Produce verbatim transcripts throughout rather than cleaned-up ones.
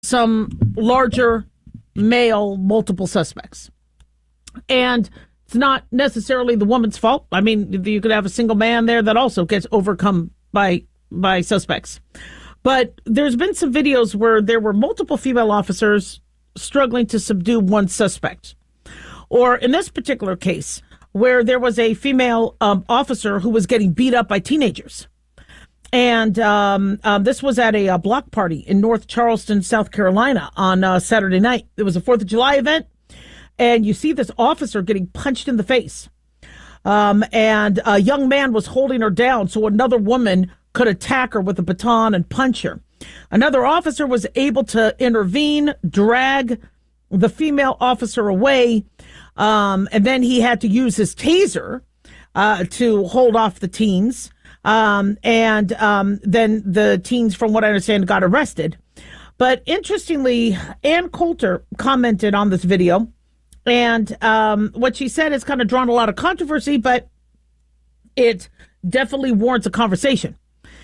some larger male multiple suspects. And it's not necessarily the woman's fault. I mean, you could have a single man there that also gets overcome by by suspects. But there's been some videos where there were multiple female officers struggling to subdue one suspect. Or in this particular case, where there was a female um, officer who was getting beat up by teenagers. And um, um, this was at a, a block party in North Charleston, South Carolina on uh, Saturday night. It was a fourth of July event. And you see this officer getting punched in the face. Um, and a young man was holding her down so another woman could attack her with a baton and punch her. Another officer was able to intervene, drag the female officer away. Um, and then he had to use his taser uh, to hold off the teens. Um, and um, then the teens, from what I understand, got arrested. But interestingly, Ann Coulter commented on this video. And um, what she said has kind of drawn a lot of controversy, but it definitely warrants a conversation.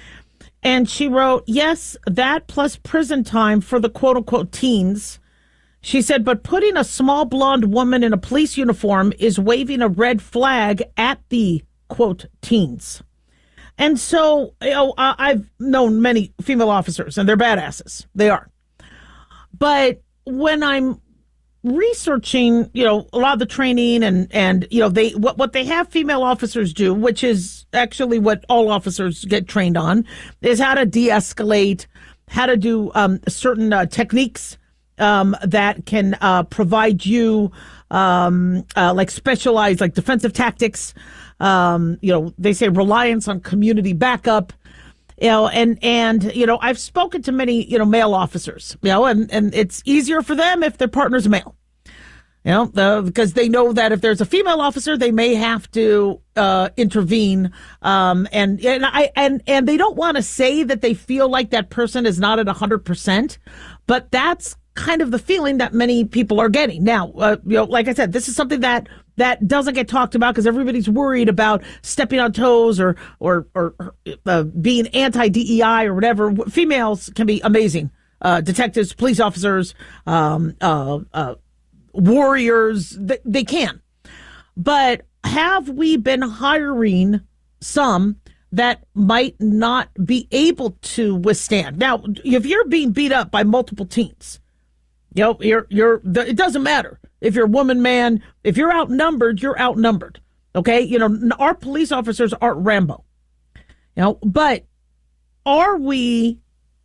And she wrote, yes, that plus prison time for the quote unquote teens. She said, but putting a small blonde woman in a police uniform is waving a red flag at the quote teens. And so, you know, I've known many female officers and they're badasses. They are. But when I'm researching, you know, a lot of the training and, and, you know, they, what, what they have female officers do, which is actually what all officers get trained on, is how to de-escalate, how to do um, certain uh, techniques um, that can uh, provide you um, uh, like specialized, like defensive tactics. Um, you know, they say reliance on community backup. You know, and, and, you know, I've spoken to many, you know, male officers, you know, and, and it's easier for them if their partner's male, you know, the, because they know that if there's a female officer, they may have to, uh, intervene. Um, and, and I, and, and they don't want to say that they feel like that person is not at a hundred percent, but that's kind of the feeling that many people are getting. Now, uh, you know, like I said, this is something that that doesn't get talked about because everybody's worried about stepping on toes or or or uh, being anti-D E I or whatever. Females can be amazing uh, detectives, police officers, um, uh, uh, warriors. They, they can. But have we been hiring some that might not be able to withstand? Now, if you're being beat up by multiple teens, you know, you're, you're, it doesn't matter if you're a woman, man, if you're outnumbered, you're outnumbered. Okay. You know, our police officers aren't Rambo, you know, but are we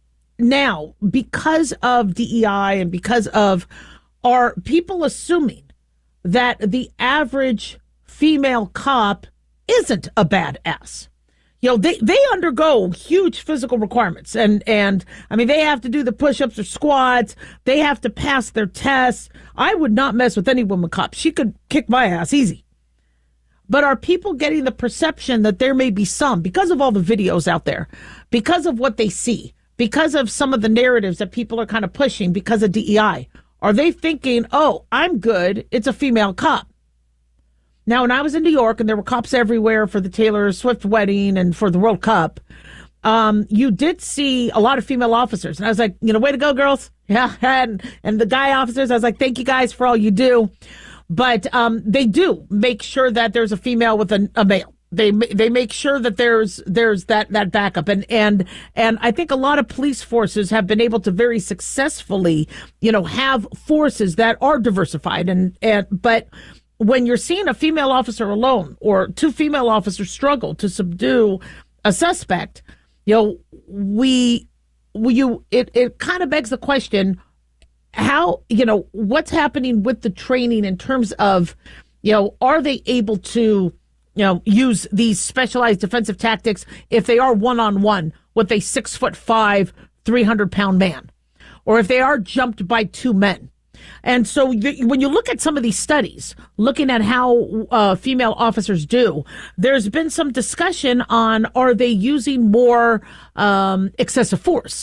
now, because of D E I and because of, are people assuming that the average female cop isn't a badass? You know, they, they undergo huge physical requirements. And, and I mean, they have to do the push-ups or squats. They have to pass their tests. I would not mess with any woman cop. She could kick my ass easy. But are people getting the perception that there may be some, because of all the videos out there, because of what they see, because of some of the narratives that people are kind of pushing because of D E I, are they thinking, oh, I'm good, it's a female cop? Now, when I was in New York and there were cops everywhere for the Taylor Swift wedding and for the World Cup, um, you did see a lot of female officers. And I was like, you know, way to go, girls. Yeah. And, and the guy officers, I was like, thank you guys for all you do. But um, they do make sure that there's a female with a, a male. They they make sure that there's there's that, that backup. And, and and I think a lot of police forces have been able to very successfully, you know, have forces that are diversified. And, and but when you're seeing a female officer alone or two female officers struggle to subdue a suspect, you know, we, we you it, it kind of begs the question, how, you know, what's happening with the training in terms of, you know, are they able to, you know, use these specialized defensive tactics if they are one-on-one with a six foot five, three hundred pound man, or if they are jumped by two men? And so when you look at some of these studies, looking at how uh, female officers do, there's been some discussion on, are they using more um, excessive force?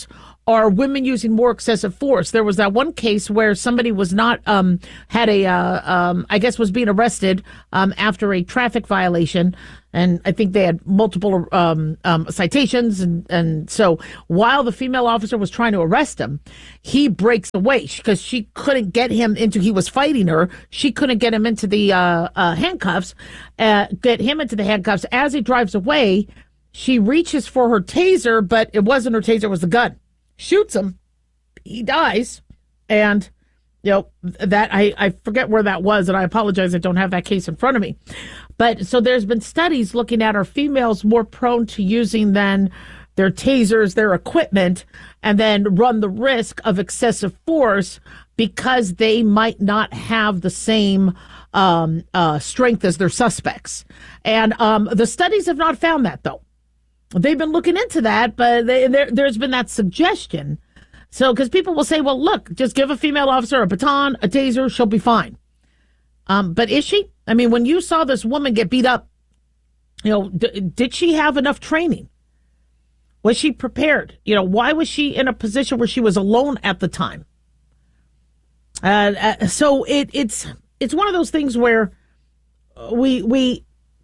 are women using more excessive force? There was that one case where somebody was not, um, had a, uh, um, I guess was being arrested, um, after a traffic violation. And I think they had multiple, um, um, citations. And, and so while the female officer was trying to arrest him, he breaks away because she couldn't get him into, he was fighting her. She couldn't get him into the, uh, uh, handcuffs, uh, get him into the handcuffs. As he drives away, she reaches for her taser, but it wasn't her taser, it was the gun. Shoots him, he dies, and you know that I, I forget where that was, and I apologize, I don't have that case in front of me. But so there's been studies looking at, are females more prone to using then their tasers, their equipment, and then run the risk of excessive force because they might not have the same um, uh, strength as their suspects. And um, the studies have not found that, though. They've been looking into that, but they, there, there's been that suggestion. So, because people will say, well, look, just give a female officer a baton, a taser, she'll be fine. Um, but is she? I mean, when you saw this woman get beat up, you know, d- did she have enough training? Was she prepared? You know, why was she in a position where she was alone at the time? Uh, uh, so it, it's it's one of those things where we we.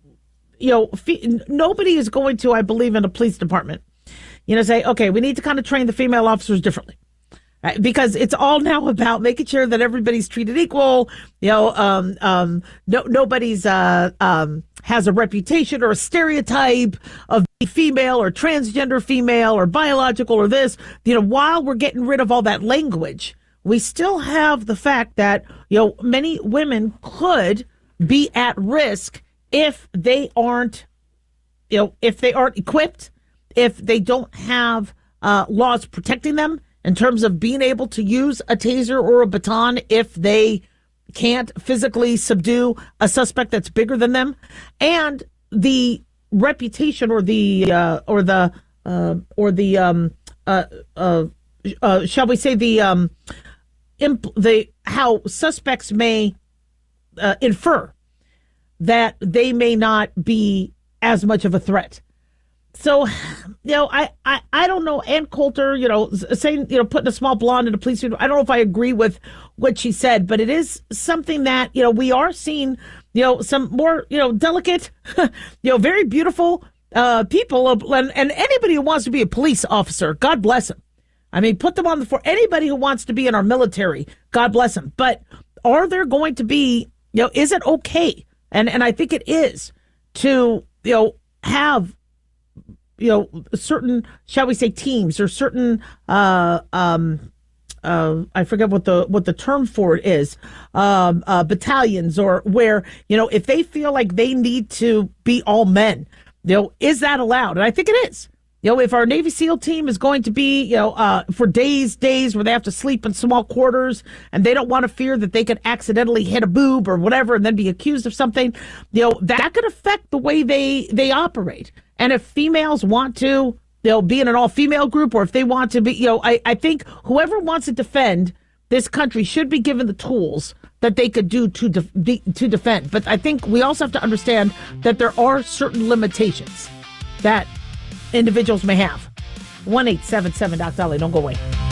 You know, fe- nobody is going to, I believe, in the police department, you know, say, okay, we need to kind of train the female officers differently. Right? Because it's all now about making sure that everybody's treated equal. You know, um, um, no, nobody's uh, um, has a reputation or a stereotype of being female or transgender female or biological or this. You know, while we're getting rid of all that language, we still have the fact that, you know, many women could be at risk if they aren't, you know, if they aren't equipped, if they don't have uh, laws protecting them in terms of being able to use a taser or a baton, if they can't physically subdue a suspect that's bigger than them, and the reputation or the uh, or the uh, or the um, uh, uh, uh, shall we say the um, imp- the how suspects may uh, infer that they may not be as much of a threat. So, you know, I, I, I don't know. Ann Coulter, you know, saying, you know, putting a small blonde in a police uniform, I don't know if I agree with what she said, but it is something that, you know, we are seeing, you know, some more, you know, delicate, you know, very beautiful uh, people. And, and anybody who wants to be a police officer, God bless them. I mean, put them on the floor. Anybody who wants to be in our military, God bless them. But are there going to be, you know, is it okay? And and I think it is to, you know, have, you know, certain, shall we say, teams or certain, uh, um, uh, I forget what the what the term for it is, um, uh, battalions, or where, you know, if they feel like they need to be all men, you know, is that allowed? And I think it is. You know, if our Navy SEAL team is going to be, you know, uh, for days, days where they have to sleep in small quarters and they don't want to fear that they could accidentally hit a boob or whatever and then be accused of something, you know, that could affect the way they, they operate. And if females want to, they'll be in an all-female group, or if they want to be, you know, I, I think whoever wants to defend this country should be given the tools that they could do to de- to defend. But I think we also have to understand that there are certain limitations that individuals may have. one eight seven seven Doc Dolly. Don't go away.